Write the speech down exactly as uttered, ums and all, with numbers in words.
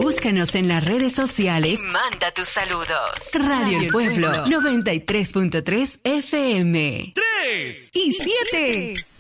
Búscanos en las redes sociales y manda tus saludos. Radio El Pueblo, noventa y tres punto tres F M. tres y siete.